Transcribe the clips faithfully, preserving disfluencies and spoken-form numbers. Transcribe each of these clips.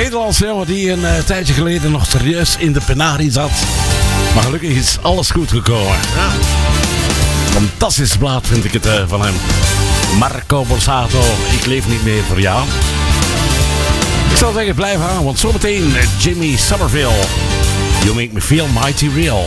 Nederlandse jongen die een uh, tijdje geleden nog serieus in de penarie zat. Maar gelukkig is alles goed gekomen. Ja. Fantastisch plaat vind ik het uh, van hem. Marco Borsato, ik leef niet meer voor jou. Ik zal zeggen, blijf aan, want zometeen uh, Jimmy Somerville. You make me feel mighty real.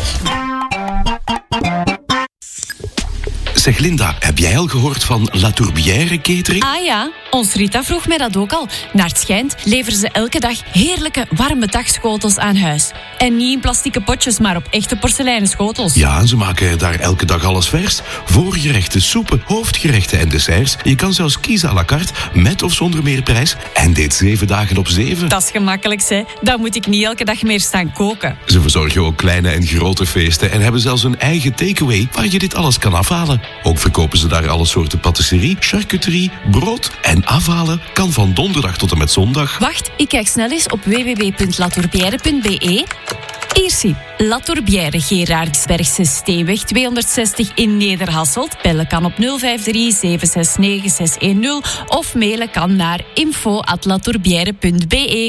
Zeg Linda, heb jij al gehoord van La Tourbière Catering? Ah ja, ons Rita vroeg mij dat ook al. Naar het schijnt leveren ze elke dag heerlijke warme dagschotels aan huis. En niet in plastieke potjes, maar op echte porseleinen schotels. Ja, en ze maken daar elke dag alles vers. Voorgerechten, soepen, hoofdgerechten en desserts. Je kan zelfs kiezen à la carte, met of zonder meerprijs. En dit zeven dagen op zeven. Dat is gemakkelijk, hè. Dan moet ik niet elke dag meer staan koken. Ze verzorgen ook kleine en grote feesten en hebben zelfs een eigen takeaway waar je dit alles kan afhalen. Ook verkopen ze daar alle soorten patisserie, charcuterie, brood en afhalen kan van donderdag tot en met zondag. Wacht, ik kijk snel eens op w w w punt latourbière punt b e. Hier zie, La Tourbière, Gerardsbergse Steenweg tweehonderdzestig in Nederhasselt. Bellen kan op nul vijf drie zeven zes negen zes een nul of mailen kan naar info at latourbière punt b e.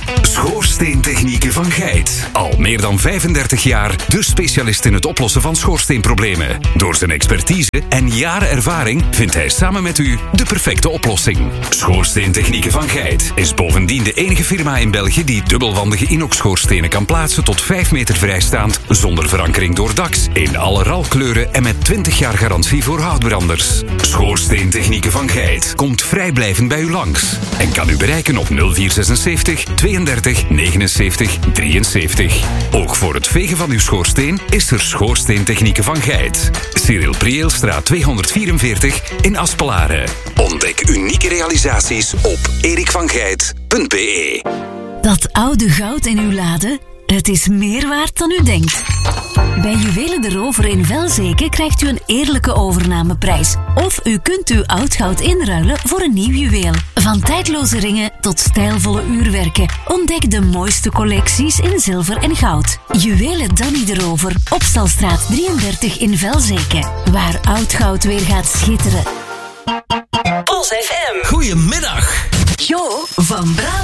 Schoorsteentechnieken van Geit. Al meer dan vijfendertig jaar de specialist in het oplossen van schoorsteenproblemen. Door zijn expertise en jaren ervaring vindt hij samen met u de perfecte oplossing. Schoorsteentechnieken van Geit is bovendien de enige firma in België die dubbelwandige inox-schoorstenen kan plaatsen tot vijf meter vrijstaand, zonder verankering door D A X, in alle ralkleuren en met twintig jaar garantie voor houtbranders. Schoorsteentechnieken van Geit komt vrijblijvend bij u langs en kan u bereiken op nul vier zesenzeventig tweeëndertig negenenzeventig drieënzeventig. Ook voor het vegen van uw schoorsteen is er Schoorsteentechnieken van Geit. Cyril Prieelstraat tweehonderdvierenveertig in Aspelaren. Ontdek unieke realisaties op erikvangeit punt b e. Dat oude goud in uw lade, het is meer waard dan u denkt. Bij Juwelen de Rover in Velzeke krijgt u een eerlijke overnameprijs. Of u kunt uw oud goud inruilen voor een nieuw juweel. Van tijdloze ringen tot stijlvolle uurwerken. Ontdek de mooiste collecties in zilver en goud. Juwelen Danny de Rover, Opstalstraat drieëndertig in Velzeke. Waar oud goud weer gaat schitteren. Pulse F M. Goedemiddag. Jo van Bra.